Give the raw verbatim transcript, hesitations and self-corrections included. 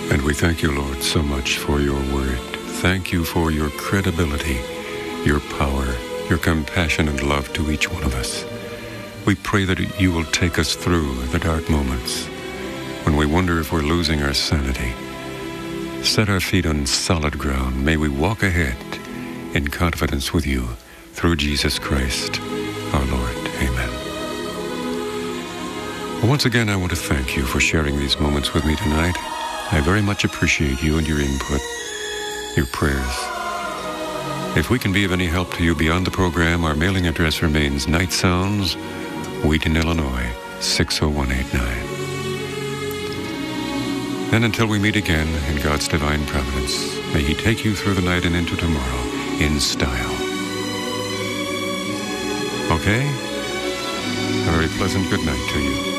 And we thank you, Lord, so much for your word. Thank you for your credibility, your power, your compassion and love to each one of us. We pray that you will take us through the dark moments when we wonder if we're losing our sanity. Set our feet on solid ground. May we walk ahead in confidence with you through Jesus Christ, our Lord. Amen. Well, once again, I want to thank you for sharing these moments with me tonight. I very much appreciate you and your input, your prayers. If we can be of any help to you beyond the program, our mailing address remains Night Sounds, Wheaton, Illinois, six oh one eight nine. And until we meet again in God's divine providence, may He take you through the night and into tomorrow in style. Okay? A very pleasant good night to you.